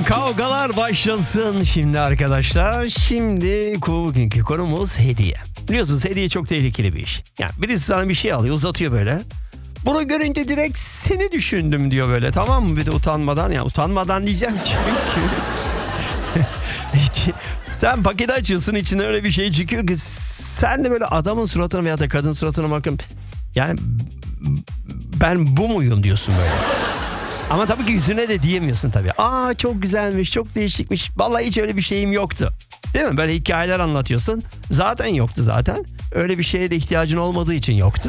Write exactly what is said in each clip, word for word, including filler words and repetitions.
Kavgalar başlasın şimdi arkadaşlar. Şimdi bugünkü konumuz hediye. Biliyorsunuz hediye çok tehlikeli bir iş. Yani birisi sana bir şey alıyor, uzatıyor böyle. Bunu görünce direkt seni düşündüm diyor böyle, tamam mı? Bir de utanmadan, ya utanmadan diyeceğim çünkü. Sen paketi açıyorsun, içine öyle bir şey çıkıyor ki sen de böyle adamın suratına veya da kadın suratına bakın. Yani ben bu muyum diyorsun böyle. Ama tabii ki yüzüne de diyemiyorsun tabii. Aa çok güzelmiş, çok değişikmiş. Vallahi hiç öyle bir şeyim yoktu. Değil mi? Böyle hikayeler anlatıyorsun. Zaten yoktu zaten. Öyle bir şeye de ihtiyacın olmadığı için yoktu.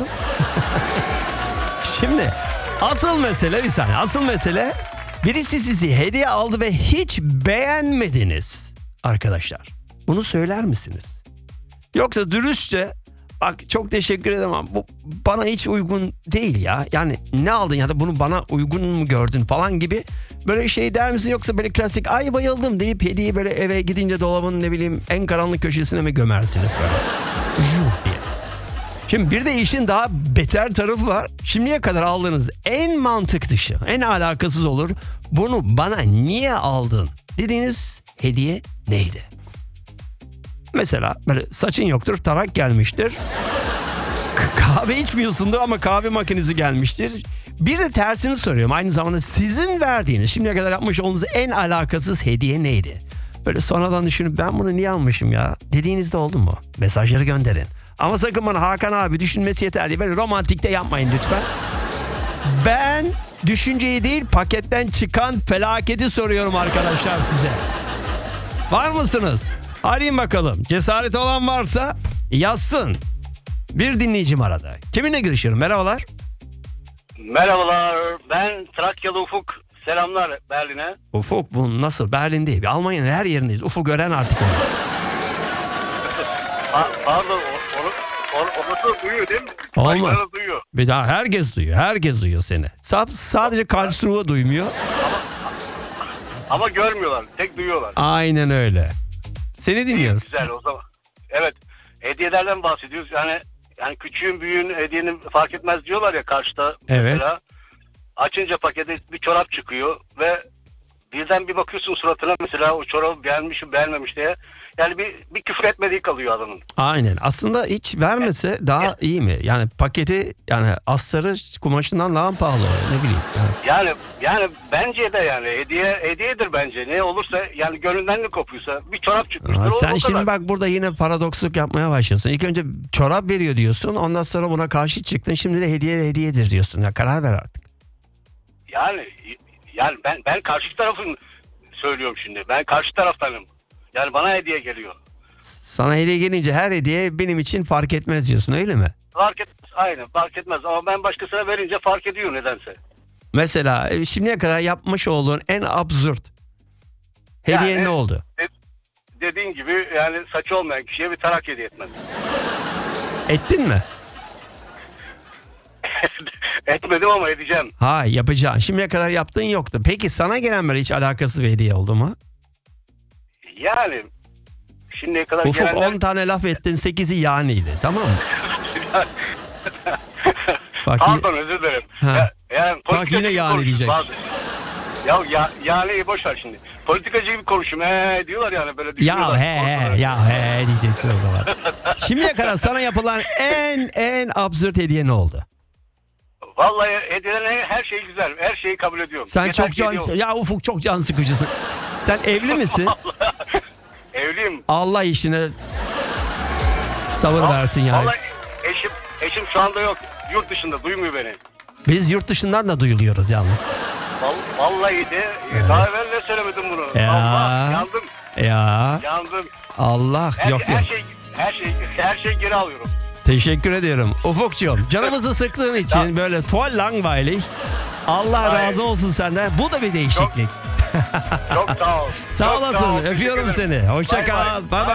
Şimdi asıl mesele bir saniye. Asıl mesele birisi sizi hediye aldı ve hiç beğenmediniz. Arkadaşlar bunu söyler misiniz? Yoksa dürüstçe bak çok teşekkür ederim ama bu bana hiç uygun değil ya. Yani ne aldın ya da bunu bana uygun mu gördün falan gibi böyle şey der misin? Yoksa böyle klasik ay bayıldım deyip hediyeyi böyle eve gidince dolabın ne bileyim en karanlık köşesine mi gömersiniz böyle? Juh diye. Şimdi bir de işin daha beter tarafı var. Şimdiye kadar aldığınız en mantık dışı, en alakasız olur. Bunu bana niye aldın dediğiniz hediye neydi? Mesela böyle saçın yoktur, tarak gelmiştir. Kahve içmiyorsundur ama kahve makinesi gelmiştir. Bir de tersini soruyorum. Aynı zamanda sizin verdiğiniz, şimdiye kadar yapmış olduğunuz en alakasız hediye neydi? Böyle sonradan düşünüp ben bunu niye almışım ya dediğinizde oldu mu? Mesajları gönderin. Ama sakın bana Hakan abi düşünmesi yeterli diye böyle romantikte yapmayın lütfen. Ben düşünceyi değil paketten çıkan felaketi soruyorum arkadaşlar size. Var mısınız? Arayın bakalım. Cesareti olan varsa yazsın. Bir dinleyicim arada. Kiminle görüşüyorum? Merhabalar. Merhabalar. Ben Trakyalı Ufuk. Selamlar Berlin'e. Ufuk bu nasıl? Berlin değil. Almanya'nın her yerindeyiz. Ufuk gören artık onu. Pa- pardon. Onu, onu, onu da duyuyor değil mi? Olmaz. Başkaları duyuyor. Bir daha herkes duyuyor. Herkes duyuyor seni. Sa- sadece Karlsruhe duymuyor. Ama görmüyorlar. Tek duyuyorlar. Aynen öyle. Seni dinliyoruz. İyi, güzel o zaman. Evet. Hediyelerden bahsediyoruz. Yani yani küçüğün büyüğün hediyenin fark etmez diyorlar ya karşıda. Evet. Mesela açınca pakete bir çorap çıkıyor ve birden bir bakıyorsun suratına mesela o çorabı beğenmiş mi beğenmemiş diye. Yani bir, bir küfür etmediği kalıyor adamın. Aynen. Aslında hiç vermese daha Evet. iyi mi? Yani paketi yani astarı kumaşından daha pahalı oluyor. Ne bileyim. Yani. Yani yani bence de yani hediye hediyedir bence. Ne olursa yani gönlünden ne kopuyorsa bir çorap çıkmıştır. Aa, o, sen o şimdi kadar. bak burada yine paradoksluk yapmaya başlıyorsun. İlk önce çorap veriyor diyorsun. Ondan sonra buna karşı çıktın. Şimdi de hediye hediyedir diyorsun. Ya karar ver artık. Yani yani ben ben karşı tarafın söylüyorum şimdi. Ben karşı taraftanım. Yani bana hediye geliyor. Sana hediye gelince her hediye benim için fark etmez diyorsun, öyle mi? Fark etmez. Aynen fark etmez. Ama ben başkasına verince fark ediyor nedense. Mesela e, şimdiye kadar yapmış olduğun en absürt hediye Yani- ne oldu? De- dediğin gibi yani saçı olmayan kişiye bir tarak hediye etmez. Ettin mi? Etmedim ama edeceğim. Ha, yapacaksın. Şimdiye kadar yaptığın yoktu. Peki sana gelen böyle hiç alakasız bir hediye oldu mu? Yani şimdiye kadar Ufuk gelenler... on tane laf ettin, sekizi yaniydi, tamam mı? Bak, Pardon özür dilerim. Ha. Ya, yani Bak yine politikacı yani gibi diyecek. konuşun bazı- Ya, ya yani boş ver şimdi. Politikacı gibi konuşayım he diyorlar yani böyle düşünüyorlar. ya he he ya he diyeceksin o zaman. Şimdiye kadar sana yapılan en en absürt hediye ne oldu? Vallahi hediyelerin her şey güzel. Her şeyi kabul ediyorum. Sen Yeter çok ki can hediye olsun. ya Ufuk çok can sıkıcısın. Sen evli misin? Evliyim. Allah işine sabır Vallahi- versin yani. Vallahi eşim eşim şu anda yok. Yurt dışında duymuyor beni. Biz yurt dışından da duyuluyoruz yalnız. Val- Vallahi de daha evvel de söylemedim bunu. Ya. Allah yandım. Ya Yandım. Allah Her, yok yok. her şey her şey her şey geri alıyorum. Teşekkür ediyorum. Ufukcuğum canımızı sıktığın için böyle voll langweilig. Allah Hayır. razı olsun senden. Bu da bir değişiklik. Çok sağ ol. Sağ Çok olasın. ol. Öpüyorum Teşekkür seni. ederim. Hoşça Bay kal. bay. Bay bay.